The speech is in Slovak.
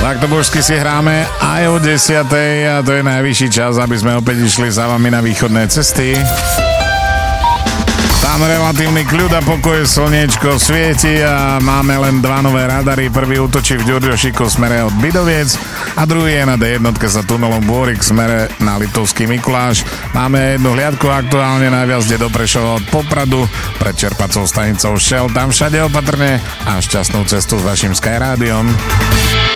Takto božsky si hráme aj o 10:00 a to je najvyšší čas, aby sme opäť išli za vami na východné cesty. Tam relatívny kľud a pokoj, slniečko svieti a máme len 2 nové radary. Prvý útočí v Ďurďošiku smere od Bidoviec a druhý je na D1 za tunelom Bôrik smere na Litovský Mikuláš. Máme jednu hliadku aktuálne najviac do Prešova od Popradu pred čerpacou stanicou Shell. Tam všade opatrne a šťastnú cestu s vašim Skyrádiom.